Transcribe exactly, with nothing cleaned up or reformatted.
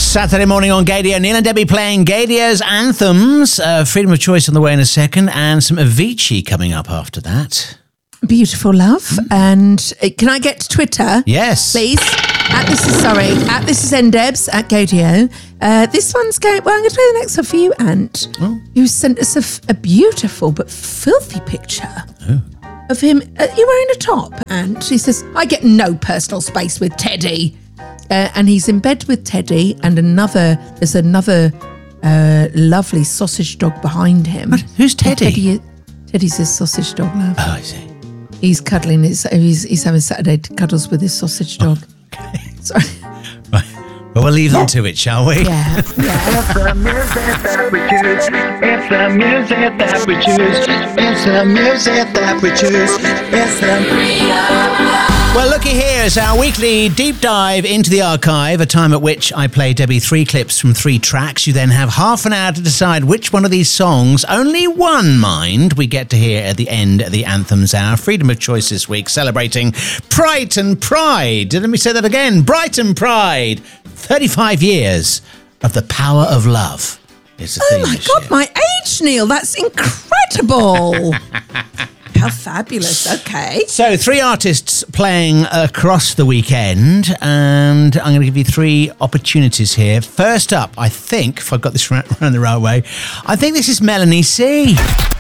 Saturday morning on Gaydio. Neil and Debbie playing Gaydio's anthems. Uh, Freedom of Choice on the way in a second, and some Avicii coming up after that. Beautiful love. Mm. And uh, can I get to Twitter? Yes. Please. At this is, sorry, at this is Ndebs at Gaydio. Uh, this one's going, well, I'm going to play the next one for you, Ant. Oh. You sent us a, f- a beautiful but filthy picture. Oh. Of him, uh, you're wearing a top, and he says, I get no personal space with Teddy. Uh, and he's in bed with Teddy, and another, there's another uh, lovely sausage dog behind him. What? Who's Teddy? Teddy? Teddy's his sausage dog, love. Oh, I see. He's cuddling, his, he's, he's having Saturday cuddles with his sausage dog. Oh, okay. Sorry. Right. Well, we'll leave them to it, shall we? Yeah, yeah. It's the music that we choose. It's the music that we choose. It's the music that we choose. It's the... Well, looky here, it's our weekly deep dive into the archive, a time at which I play Debbie three clips from three tracks. You then have half an hour to decide which one of these songs, only one mind, we get to hear at the end of the Anthems Hour. Freedom of Choice this week, celebrating Brighton Pride. Let me say that again. Brighton Pride. thirty-five years of the power of love is the theme Oh my this God, year. my age, Neil. That's incredible. How fabulous. Okay. So, three artists playing across the weekend, and I'm going to give you three opportunities here. First up, I think, if I've got this around the right way, I think this is Melanie C.